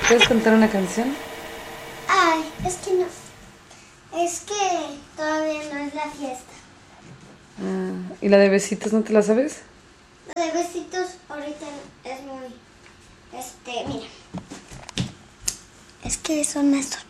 puedes cantar una canción? Ay, es que no. Es que todavía no es la fiesta. ¿Y la de besitos no te la sabes? La de besitos ahorita es muy... Mira. Es que son estos.